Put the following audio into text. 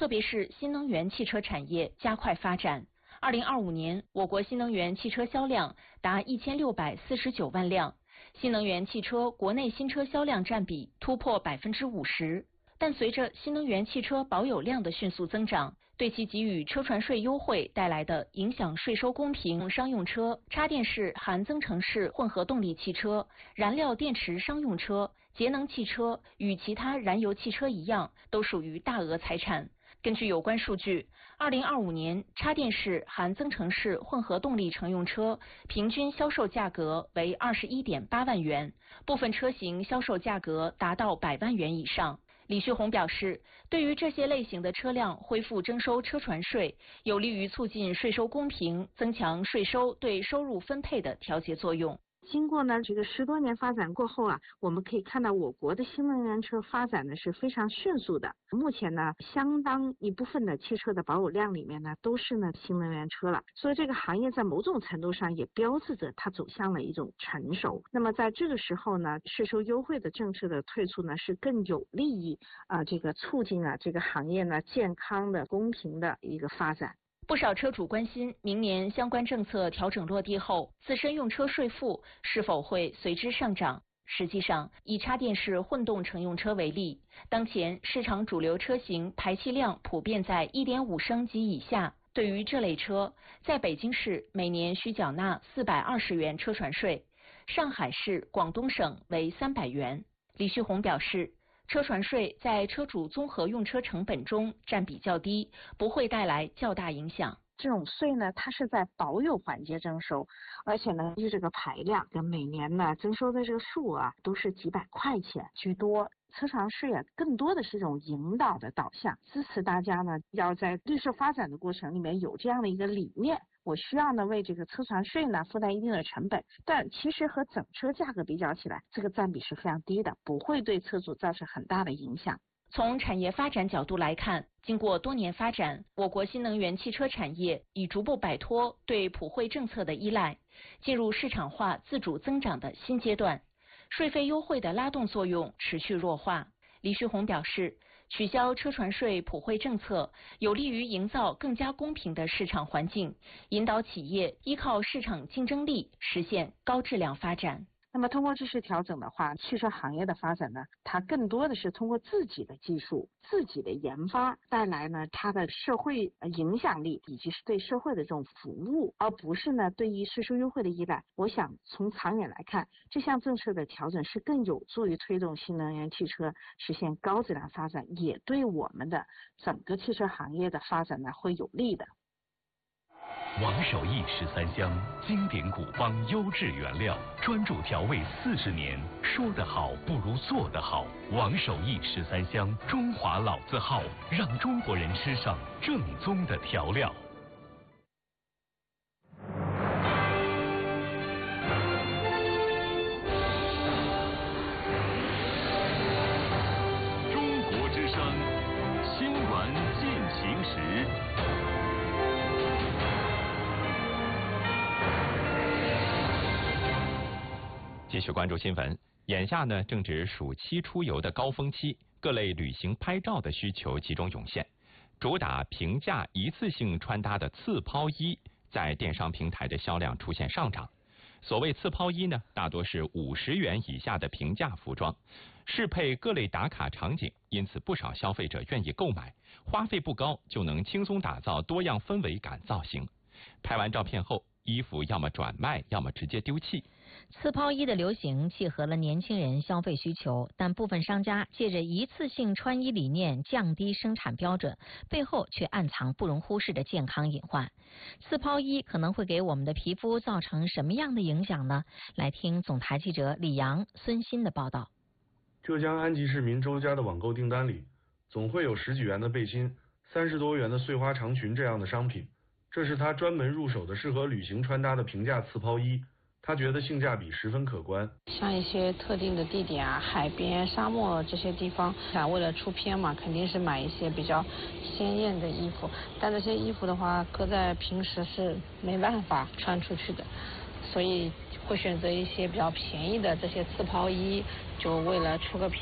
特别是新能源汽车产业加快发展。2025年，我国新能源汽车销量达1649万辆，新能源汽车国内新车销量占比突破50%。但随着新能源汽车保有量的迅速增长，对其给予车船税优惠带来的影响税收公平商用车、插电式含增程式混合动力汽车、燃料电池商用车、节能汽车与其他燃油汽车一样，都属于大额财产。根据有关数据，2025年插电式含增程式混合动力乘用车平均销售价格为21.8万元，部分车型销售价格达到100万元以上。李旭红表示，对于这些类型的车辆恢复征收车船税，有利于促进税收公平，增强税收对收入分配的调节作用。 经过呢这个10多年发展过后啊，我们可以看到我国的新能源车发展呢是非常迅速的。目前呢，相当一部分的汽车的保有量里面呢都是呢新能源车了，所以这个行业在某种程度上也标志着它走向了一种成熟。那么在这个时候呢，税收优惠的政策的退出呢是更有利于这个促进这个行业呢健康的、公平的一个发展。 不少车主关心，明年相关政策调整落地后，自身用车税负是否会随之上涨。实际上，以插电式混动乘用车为例，当前市场主流车型排气量普遍在1.5升及以下。对于这类车，在北京市每年需缴纳420元车船税，上海市、广东省为300元。李旭红表示，车船税在车主综合用车成本中占比较低，不会带来较大影响。 这种税呢，它是在保有环节征收，而且呢，就这个排量跟每年呢征收的这个数都是几百块钱居多。车船税更多的是一种引导的导向，支持大家呢要在绿色发展的过程里面有这样的一个理念。我需要呢为这个车船税呢负担一定的成本，但其实和整车价格比较起来，这个占比是非常低的，不会对车主造成很大的影响。 从产业发展角度来看，经过多年发展，我国新能源汽车产业已逐步摆脱对普惠政策的依赖，进入市场化自主增长的新阶段。税费优惠的拉动作用持续弱化。李旭红表示，取消车船税普惠政策，有利于营造更加公平的市场环境，引导企业依靠市场竞争力实现高质量发展。 那么通过这些调整的话，汽车行业的发展呢，它更多的是通过自己的技术、自己的研发带来呢它的社会影响力以及是对社会的这种服务，而不是呢对于税收优惠的依赖。我想从长远来看，这项政策的调整是更有助于推动新能源汽车实现高质量发展，也对我们的整个汽车行业的发展呢会有利的。 王守义13香，经典古方，优质原料，专注调味40年。说得好不如做得好。王守义13香，中华老字号，让中国人吃上正宗的调料。中国之声，新闻进行时。 继续关注新闻，眼下呢正值暑期出游的高峰期，各类旅行拍照的需求集中涌现。主打平价一次性穿搭的次抛衣，在电商平台的销量出现上涨。所谓次抛衣呢，大多是50元以下的平价服装，适配各类打卡场景，因此不少消费者愿意购买，花费不高就能轻松打造多样氛围感造型。拍完照片后，衣服要么转卖，要么直接丢弃。 次抛衣的流行契合了年轻人消费需求，但部分商家借着一次性穿衣理念降低生产标准，背后却暗藏不容忽视的健康隐患。次抛衣可能会给我们的皮肤造成什么样的影响呢？来听总台记者李阳、孙鑫的报道。 浙江安吉市民周家的网购订单里，总会有10几元的背心、30多元的碎花长裙这样的商品，这是他专门入手的适合旅行穿搭的平价次抛衣。他觉得性价比十分可观。 像一些特定的地点海边、沙漠这些地方，想为了出片嘛，肯定是买一些比较鲜艳的衣服。但这些衣服的话，搁在平时是没办法穿出去的，所以会选择一些比较便宜的这些次抛衣，就为了出个片。